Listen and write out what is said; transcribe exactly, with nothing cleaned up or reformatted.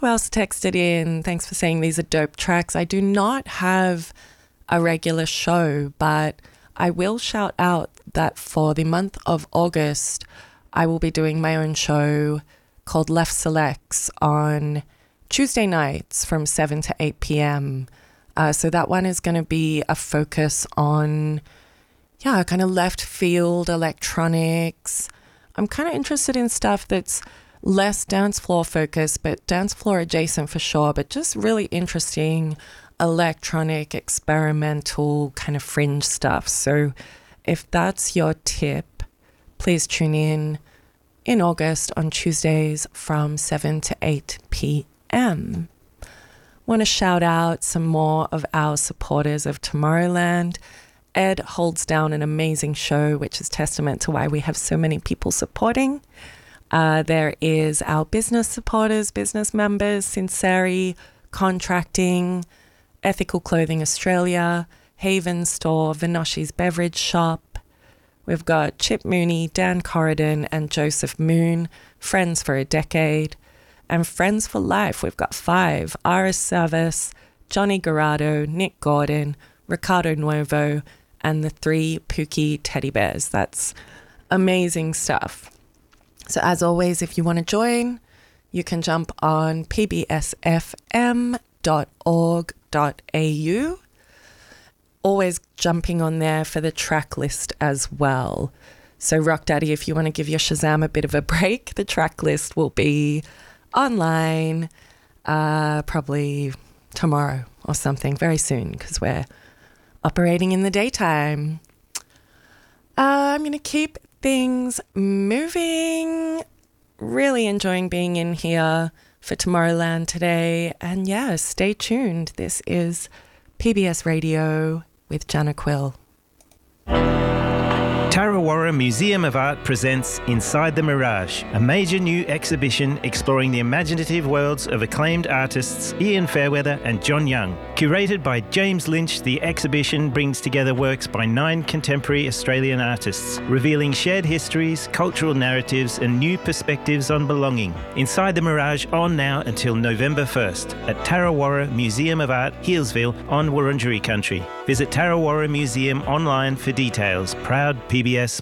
Who else texted in? Thanks for saying these are dope tracks. I do not have a regular show, but I will shout out that for the month of August, I will be doing my own show called Left Selects on Tuesday nights from seven to eight p.m. Uh, so that one is going to be a focus on, yeah, kind of left field electronics. I'm kind of interested in stuff that's less dance floor focused, but dance floor adjacent for sure, but just really interesting electronic, experimental kind of fringe stuff. So if that's your tip, please tune in in August on Tuesdays from seven to eight p.m. Want to shout out some more of our supporters of Tomorrowland. Ed holds down an amazing show, which is testament to why we have so many people supporting. Uh, there is our business supporters, business members, Sinceri, Contracting, Ethical Clothing Australia, Haven Store, Vinoshi's Beverage Shop. We've got Chip Mooney, Dan Corridon, and Joseph Moon, friends for a decade. And friends for life, we've got five, Iris Service, Johnny Garado, Nick Gordon, Ricardo Nuevo, and the three Pookie teddy bears. That's amazing stuff. So as always, if you want to join, you can jump on p b s f m dot org dot a u. Always jumping on there for the track list as well. So Rock Daddy, if you want to give your Shazam a bit of a break, the track list will be online uh, probably tomorrow or something, very soon, because we're operating in the daytime. Uh, I'm going to keep things moving. Really enjoying being in here for Tomorrowland today. And yeah, stay tuned. This is P B S Radio with Jana Quill. Tarawara Museum of Art presents Inside the Mirage, a major new exhibition exploring the imaginative worlds of acclaimed artists Ian Fairweather and John Young. Curated by James Lynch, the exhibition brings together works by nine contemporary Australian artists, revealing shared histories, cultural narratives and new perspectives on belonging. Inside the Mirage on now until November first at Tarawara Museum of Art, Healesville on Wurundjeri country. Visit Tarawara Museum online for details. Proud P B S